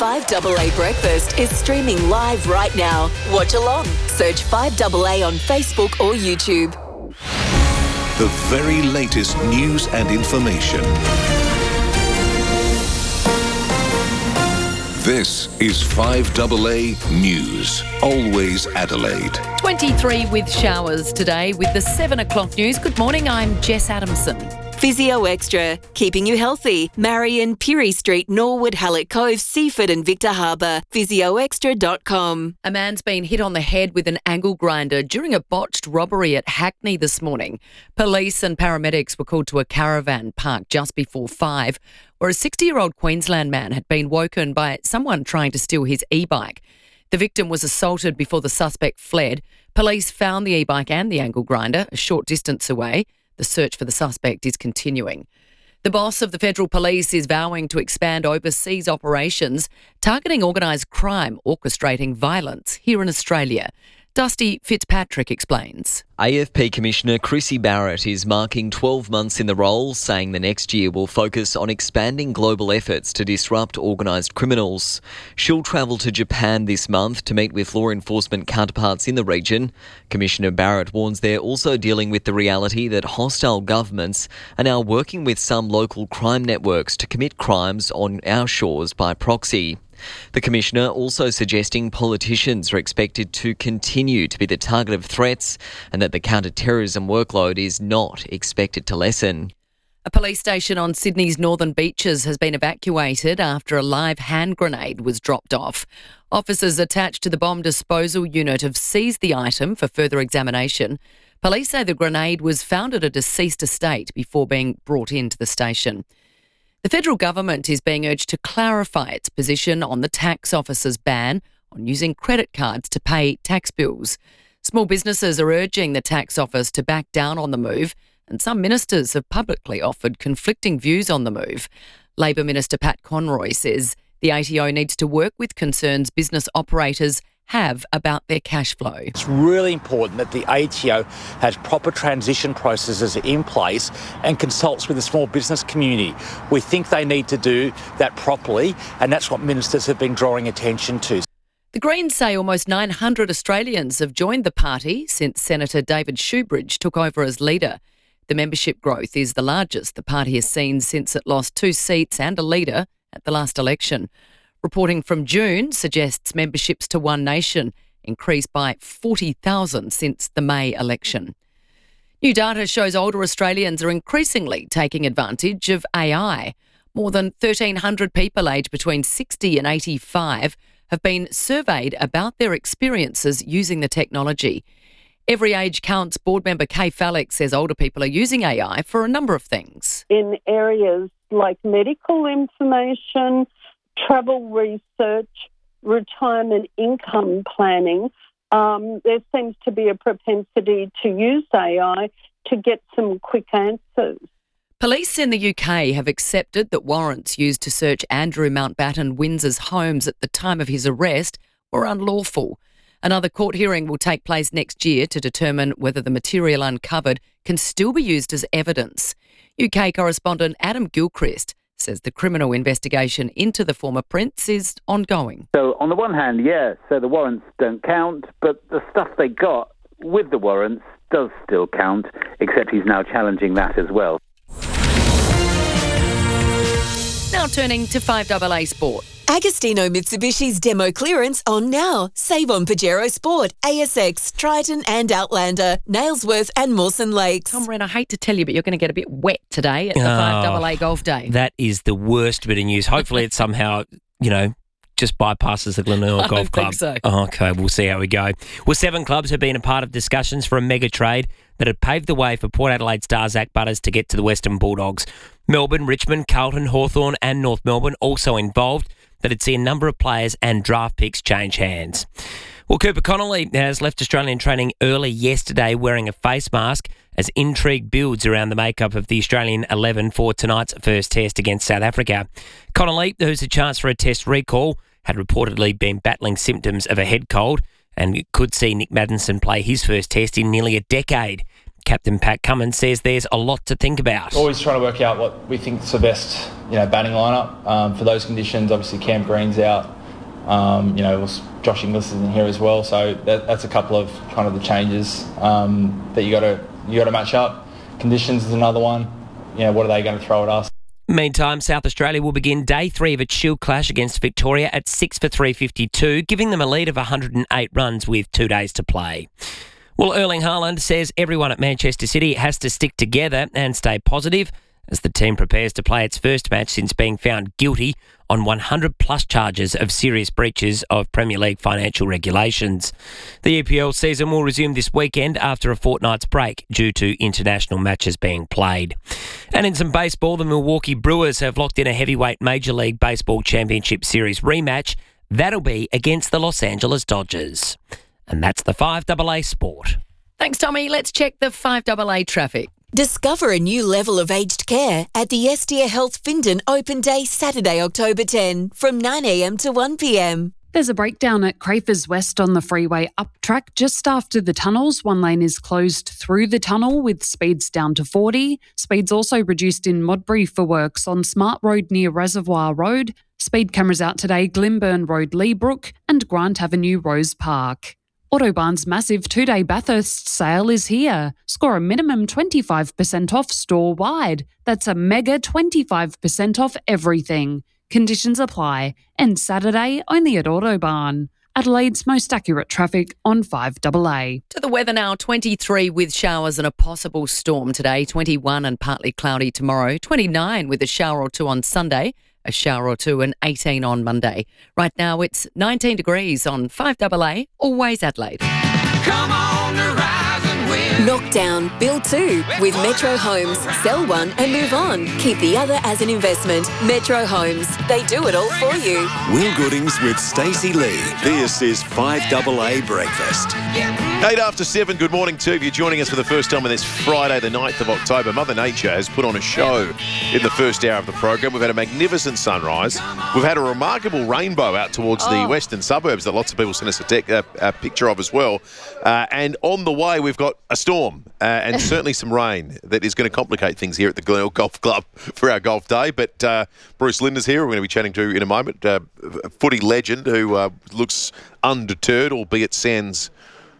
5AA Breakfast is streaming live right now. Watch along. Search 5AA on Facebook or YouTube. The very latest news and information. This is 5AA News. Always Adelaide. 23 with showers today with the 7 o'clock news. Good morning, I'm Jess Adamson. Physio Extra, keeping you healthy. Marion, Pirie Street, Norwood, Hallett Cove, Seaford and Victor Harbour. PhysioExtra.com. A man's been hit on the head with an angle grinder during a botched robbery at Hackney this morning. Police and paramedics were called to a caravan park just before 5, where a 60-year-old Queensland man had been woken by someone trying to steal his e-bike. The victim was assaulted before the suspect fled. Police found the e-bike and the angle grinder a short distance away. The search for the suspect is continuing. The boss of the Federal Police is vowing to expand overseas operations targeting organised crime orchestrating violence here in Australia. Dusty Fitzpatrick explains. AFP Commissioner Chrissy Barrett is marking 12 months in the role, saying the next year will focus on expanding global efforts to disrupt organised criminals. She'll travel to Japan this month to meet with law enforcement counterparts in the region. Commissioner Barrett warns they're also dealing with the reality that hostile governments are now working with some local crime networks to commit crimes on our shores by proxy. The Commissioner also suggesting politicians are expected to continue to be the target of threats and that the counter-terrorism workload is not expected to lessen. A police station on Sydney's northern beaches has been evacuated after a live hand grenade was dropped off. Officers attached to the bomb disposal unit have seized the item for further examination. Police say the grenade was found at a deceased estate before being brought into the station. The federal government is being urged to clarify its position on the tax office's ban on using credit cards to pay tax bills. Small businesses are urging the tax office to back down on the move, and some ministers have publicly offered conflicting views on the move. Labor Minister Pat Conroy says the ATO needs to work with concerns business operators have about their cash flow. It's really important that the ATO has proper transition processes in place and consults with the small business community. We think they need to do that properly, and that's what ministers have been drawing attention to. The Greens say almost 900 Australians have joined the party since Senator David Shoebridge took over as leader. The membership growth is the largest the party has seen since it lost 2 seats and a leader at the last election. Reporting from June suggests memberships to One Nation increased by 40,000 since the May election. New data shows older Australians are increasingly taking advantage of AI. More than 1,300 people aged between 60 and 85 have been surveyed about their experiences using the technology. Every Age Counts board member Kay Fallick says older people are using AI for a number of things. In areas like medical information, travel research, retirement income planning, there seems to be a propensity to use AI to get some quick answers. Police in the UK have accepted that warrants used to search Andrew Mountbatten Windsor's homes at the time of his arrest were unlawful. Another court hearing will take place next year to determine whether the material uncovered can still be used as evidence. UK correspondent Adam Gilchrist says the criminal investigation into the former prince is ongoing. So on the one hand, so the warrants don't count, but the stuff they got with the warrants does still count, except he's now challenging that as well. Now turning to 5AA Sport. Agostino Mitsubishi's demo clearance on now. Save on Pajero Sport, ASX, Triton and Outlander, Nailsworth and Mawson Lakes. Tom Wren, I hate to tell you, but you're going to get a bit wet today at the 5AA Golf Day. That is the worst bit of news. Hopefully it somehow, just bypasses the Glenelg Golf Club. I think so. Okay, we'll see how we go. Well, 7 clubs have been a part of discussions for a mega trade that had paved the way for Port Adelaide star Zach Butters to get to the Western Bulldogs. Melbourne, Richmond, Carlton, Hawthorn and North Melbourne also involved, that had seen a number of players and draft picks change hands. Well, Cooper Connolly has left Australian training early yesterday wearing a face mask as intrigue builds around the makeup of the Australian 11 for tonight's first test against South Africa. Connolly, who's a chance for a test recall, had reportedly been battling symptoms of a head cold and could see Nick Maddinson play his first test in nearly a decade. Captain Pat Cummins says there's a lot to think about. Always trying to work out what we think is the best, batting lineup for those conditions. Obviously, Cam Green's out Josh Inglis is in here as well, so that's a couple of kind of the changes that you got to match up. Conditions is another one. What are they going to throw at us? Meantime, South Australia will begin day 3 of its Shield clash against Victoria at 6 for 352, giving them a lead of 108 runs with 2 days to play. Well, Erling Haaland says everyone at Manchester City has to stick together and stay positive as the team prepares to play its first match since being found guilty on 100-plus charges of serious breaches of Premier League financial regulations. The EPL season will resume this weekend after a fortnight's break due to international matches being played. And in some baseball, the Milwaukee Brewers have locked in a heavyweight Major League Baseball Championship Series rematch. That'll be against the Los Angeles Dodgers. And that's the 5AA Sport. Thanks, Tommy. Let's check the 5AA traffic. Discover a new level of aged care at the Estia Health Findon Open Day Saturday, October 10 from 9am to 1pm. There's a breakdown at Crafers West on the freeway up track just after the tunnels. One lane is closed through the tunnel with speeds down to 40. Speeds also reduced in Modbury for works on Smart Road near Reservoir Road. Speed cameras out today, Glenburn Road, Leabrook and Grant Avenue, Rose Park. Autobarn's massive 2-day Bathurst sale is here. Score a minimum 25% off store-wide. That's a mega 25% off everything. Conditions apply. And Saturday only at Autobarn. Adelaide's most accurate traffic on 5AA. To the weather now, 23 with showers and a possible storm today, 21 and partly cloudy tomorrow, 29 with a shower or two on Sunday, a shower or two and 18 on Monday. Right now it's 19 degrees on 5AA, always Adelaide. Come on to rise and win. Knockdown, build 2 with Metro Homes. Sell one and move on. Keep the other as an investment. Metro Homes. They do it all for you. Will Goodings with Stacey Lee. This is 5AA Breakfast. 7:08, good morning to you. Joining us for the first time on this Friday, the 9th of October. Mother Nature has put on a show in the first hour of the program. We've had a magnificent sunrise. We've had a remarkable rainbow out towards the western suburbs that lots of people sent us a picture of as well. And on the way, we've got a storm and certainly some rain that is going to complicate things here at the Glenelg Golf Club for our golf day. But Bruce Linder's here. We're going to be chatting to in a moment. A footy legend who looks undeterred, albeit sans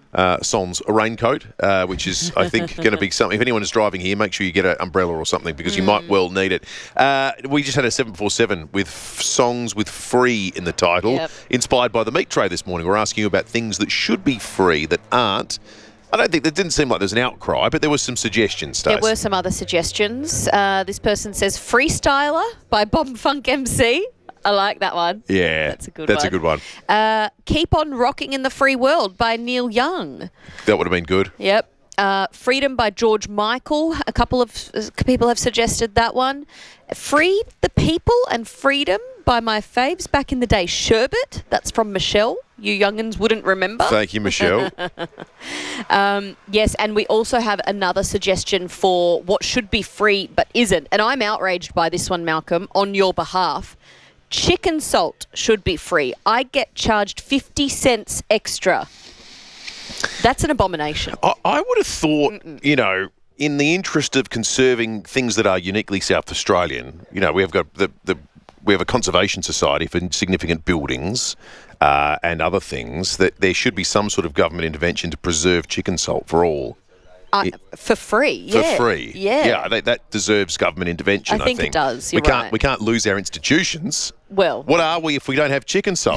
sans raincoat, which is, I think, going to be something. If anyone is driving here, make sure you get an umbrella or something because you might well need it. We just had a 747 with songs with free in the title, inspired by the meat tray this morning. We're asking you about things that should be free that aren't. I don't think, it didn't seem like there was an outcry, but there were some suggestions, Stacey. There were some other suggestions. This person says Freestyler by Bob Funk MC. I like that one. Yeah, that's a good one. Keep on Rocking in the Free World by Neil Young. That would have been good. Yep. Freedom by George Michael. A couple of people have suggested that one. Free the People and Freedom by my faves back in the day. Sherbet. That's from Michelle. You young'uns wouldn't remember. Thank you, Michelle. Yes, and we also have another suggestion for what should be free but isn't. And I'm outraged by this one, Malcolm, on your behalf. Chicken salt should be free. I get charged 50 cents extra. That's an abomination. I would have thought, in the interest of conserving things that are uniquely South Australian, we have got we have a conservation society for significant buildings and other things, that there should be some sort of government intervention to preserve chicken salt for all. For free, yeah. For free. Yeah. Yeah, that deserves government intervention, I think. It does, We can't lose our institutions. Well, what are we if we don't have chicken salt?